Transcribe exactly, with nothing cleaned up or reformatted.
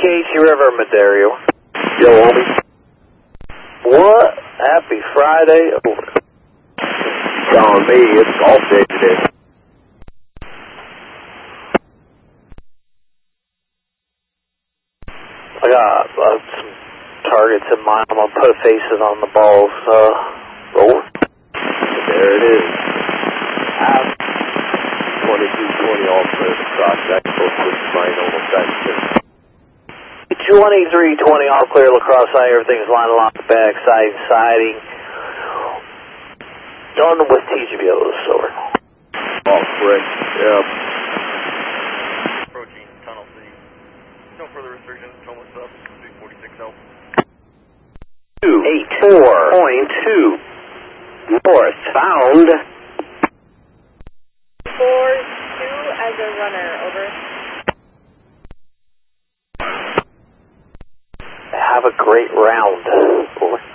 Casey River, Madario. Yo, homie. What? Happy Friday. Over. Telling me it's golf day today. I got uh, some targets in mind. I'm going to put faces on the balls. Uh, roll. There it is. Half twenty-two twenty all clear to prospect. Both with mine almost back. twenty-three twenty all clear, lacrosse side. Everything's lined along the back side, siding. Done with T G B Os. Over. All correct. Yep. Approaching Tunnel C. No further restrictions. Tunnel up. three forty-six L. two eight four point two north found. four two as a runner, over. Have a great round. Over.